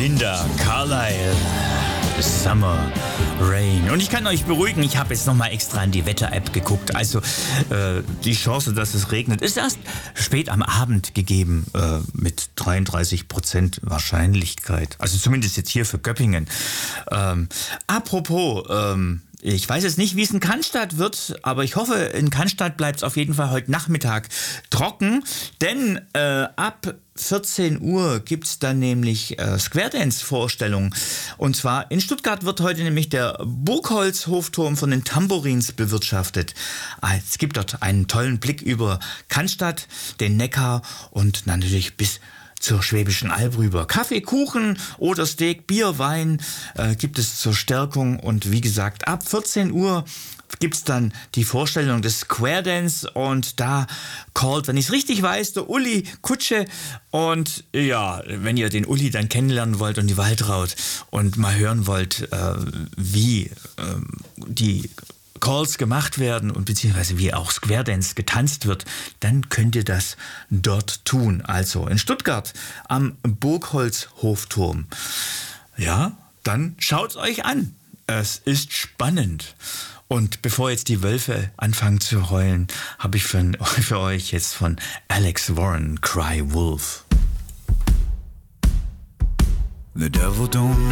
Linda Carlisle, Summer Rain. Und ich kann euch beruhigen, ich habe jetzt nochmal extra in die Wetter-App geguckt. Also die Chance, dass es regnet, ist erst spät am Abend gegeben mit 33% Wahrscheinlichkeit. Also zumindest jetzt hier für Göppingen. Apropos, ich weiß jetzt nicht, wie es in Cannstatt wird, aber ich hoffe, in Cannstatt bleibt es auf jeden Fall heute Nachmittag trocken, denn ab 14 Uhr gibt es dann nämlich Square Dance-Vorstellungen. Und zwar in Stuttgart wird heute nämlich der Burgholz-Hofturm von den Tambourins bewirtschaftet. Es gibt dort einen tollen Blick über Cannstatt, den Neckar und natürlich bis zur Schwäbischen Alb rüber. Kaffee, Kuchen oder Steak, Bier, Wein gibt es zur Stärkung. Und wie gesagt, ab 14 Uhr gibt es dann die Vorstellung des Square Dance und da callt, wenn ich es richtig weiß, der Uli Kutsche. Und ja, wenn ihr den Uli dann kennenlernen wollt und die Waltraud und mal hören wollt, wie die Calls gemacht werden und beziehungsweise wie auch Square Dance getanzt wird, dann könnt ihr das dort tun. Also in Stuttgart am Burgholz-Hofturm. Ja, dann schaut's euch an. Es ist spannend. Und bevor jetzt die Wölfe anfangen zu heulen, habe ich für euch jetzt von Alex Warren Cry Wolf. The devil don't